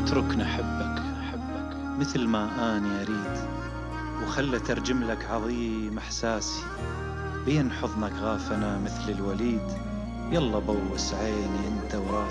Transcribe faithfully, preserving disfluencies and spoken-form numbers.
اتركني أحبك أحبك مثل ما أني أريد، وخلة ترجم لك عظيم إحساسي بين حضنك غافنا مثل الوليد. يلا بوس عيني أنت وراسي.